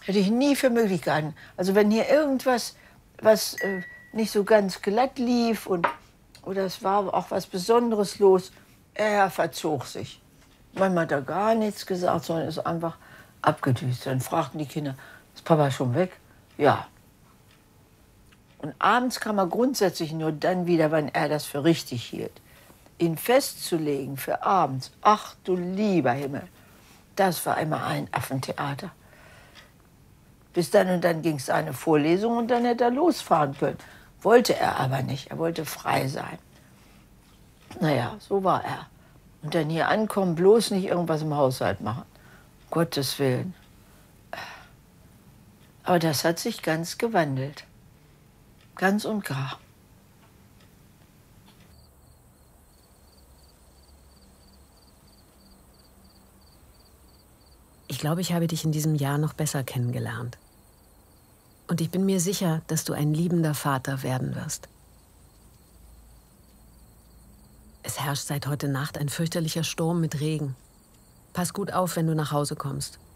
Hätte ich nie für möglich gehalten. Also wenn hier irgendwas, was nicht so ganz glatt lief oder es war auch was Besonderes los, er verzog sich. Manchmal hat er gar nichts gesagt, sondern ist einfach abgedüst. Dann fragten die Kinder, ist Papa schon weg? Ja. Und abends kam er grundsätzlich nur dann wieder, wenn er das für richtig hielt. Ihn festzulegen für abends, ach du lieber Himmel, das war immer ein Affentheater. Bis dann und dann ging es eine Vorlesung und dann hätte er losfahren können. Wollte er aber nicht, er wollte frei sein. Naja, so war er. Und dann hier ankommen, bloß nicht irgendwas im Haushalt machen. Gottes Willen. Aber das hat sich ganz gewandelt. Ganz und gar. Ich glaube, ich habe dich in diesem Jahr noch besser kennengelernt. Und ich bin mir sicher, dass du ein liebender Vater werden wirst. Es herrscht seit heute Nacht ein fürchterlicher Sturm mit Regen. Pass gut auf, wenn du nach Hause kommst.